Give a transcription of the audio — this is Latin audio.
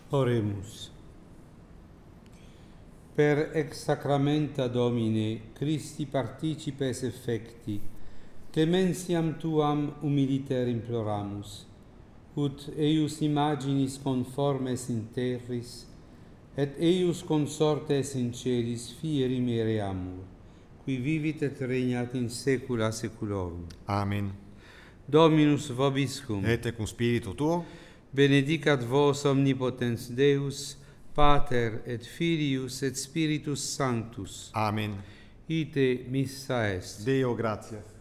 Oremus. Per ex sacramenta Domine, Christi participes effecti, clementiam tuam humiliter imploramus, ut eius imaginis conformes in terris, et eius consortes in celis fieri mereamur, qui vivit et regnat in saecula saeculorum. Amen. Dominus vobiscum. Et cum spiritu tuo. Benedicat vos omnipotens Deus, Pater et Filius et Spiritus Sanctus. Amen. Ite missa est. Deo gratias.